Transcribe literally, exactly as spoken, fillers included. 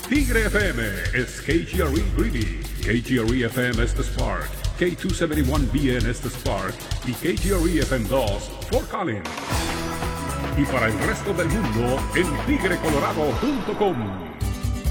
Tigre F M is K G R E Greeley, K G R E F M es The Spark, K doscientos setenta y uno B N es The Spark y K G R E F M dos Fort Collins. Y para el resto del mundo en tigre colorado punto com.